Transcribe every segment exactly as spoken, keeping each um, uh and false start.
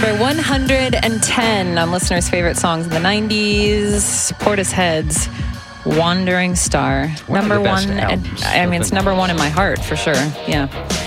one hundred ten on listeners' favorite songs in the nineties. Portishead's Wandering Star. One number one. And, I mean, it's number one in my heart for sure. Yeah.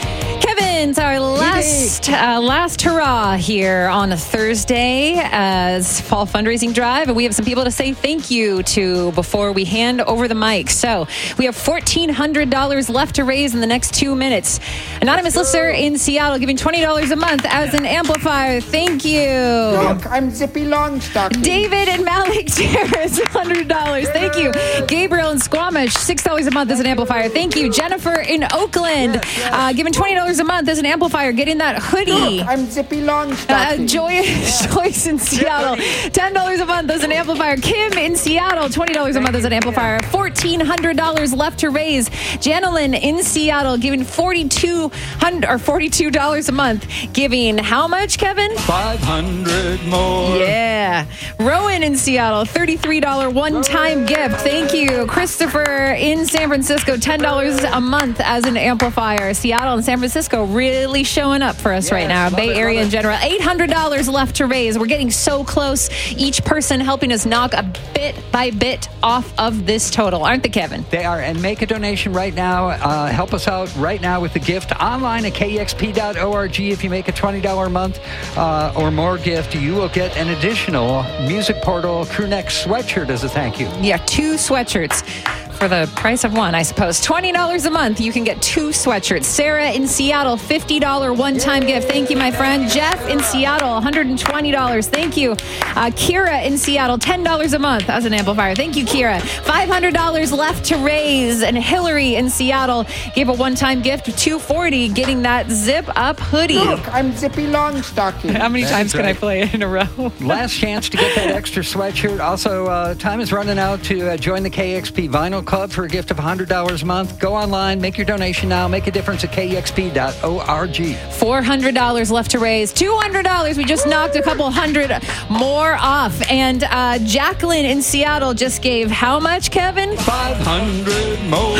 Kevin's our last uh, last hurrah here on a Thursday as fall fundraising drive, and we have some people to say thank you to before we hand over the mic. So we have fourteen hundred dollars left to raise in the next two minutes. Anonymous listener in Seattle giving twenty dollars a month as an amplifier. Thank you. Look, I'm Zippy Longstocking. David and Malik Terrace, one hundred dollars. Thank you. Gabriel in Squamish, six dollars a month as an amplifier. Thank you. Jennifer in Oakland, Yes, yes. Uh, giving twenty dollars a month as an amplifier, getting that hoodie. Look, I'm Zippy Uh, Longstocking. Joyce, Joyce in Seattle, ten dollars a month as an amplifier. Kim in Seattle, twenty dollars a month as an amplifier. fourteen hundred dollars left to raise. Janelyn in Seattle giving forty-two hundred dollars or forty-two dollars a month. Giving how much, Kevin? five hundred more. Yeah. Rowan in Seattle, thirty-three dollars one-time gift. Thank you. Christopher in San Francisco, ten dollars a month as an amplifier. Seattle and San Francisco really showing up for us Yes, right now. love Bay it, Area love in it. general. eight hundred dollars left to raise. We're getting so close. Each person helping us knock a bit by bit off of this total. Aren't they, Kevin? They are, and make a donation right now. Uh, help us out right now with the gift online at K E X P dot org. If you make a twenty dollars a month uh, or more gift, you will get an additional Music Portal crew neck sweatshirt as a thank you. Yeah, two sweatshirts for the price of one, I suppose. twenty dollars a month, you can get two sweatshirts. Sarah in Seattle, fifty dollars one-time gift. Thank you, my friend. Jeff in Seattle, one hundred twenty dollars. Thank you. Uh, Kira in Seattle, ten dollars a month as an amplifier. Thank you, Kira. five hundred dollars left to raise. And Hillary in Seattle gave a one-time gift of two hundred forty dollars, getting that zip-up hoodie. Look, I'm Zippy Longstocking. How many That's times can I right. play it in a row? Last chance to get that extra sweatshirt. Also, uh, time is running out to uh, join the K X P Vinyl Club for a gift of one hundred dollars a month. Go online, make your donation now. Make a difference at K E X P dot org. four hundred dollars left to raise. two hundred dollars. We just knocked a couple hundred more off. And uh, Jacqueline in Seattle just gave how much, Kevin? five hundred more.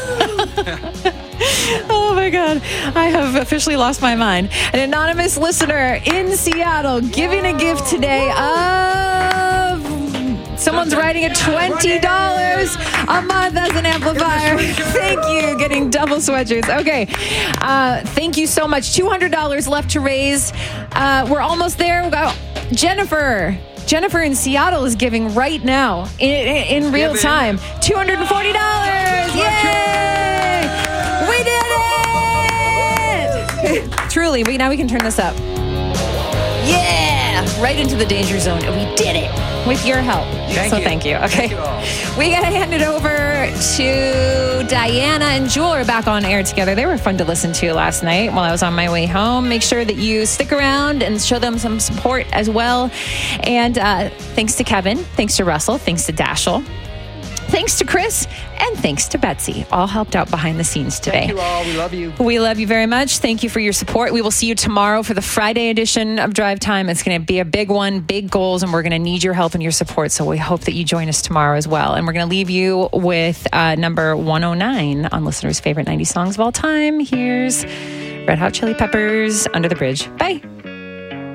Oh my God. I have officially lost my mind. An anonymous listener in Seattle giving a gift today of... Someone's writing a twenty dollars a month as an amplifier. Thank you. Getting double sweatshirts. Okay. Uh, thank you so much. two hundred dollars left to raise. Uh, we're almost there. We got Jennifer. Jennifer in Seattle is giving right now in, in, in real time. two hundred forty dollars. Yay! We did it! Truly. We, now we can turn this up. Yeah! Right into the danger zone. And we did it with your help. Thank so you. thank you. Okay. Thank you all. We got to hand it over to Diana and Jewel are back on air together. They were fun to listen to last night while I was on my way home. Make sure that you stick around and show them some support as well. And uh, thanks to Kevin. Thanks to Russell. Thanks to Dashel. Thanks to Chris. And thanks to Betsy. All helped out behind the scenes today. Thank you all. We love you. We love you very much. Thank you for your support. We will see you tomorrow for the Friday edition of Drive Time. It's going to be a big one, big goals, and we're going to need your help and your support. So we hope that you join us tomorrow as well. And we're going to leave you with uh, number one oh nine on listeners' favorite ninety songs of all time. Here's Red Hot Chili Peppers, Under the Bridge. Bye.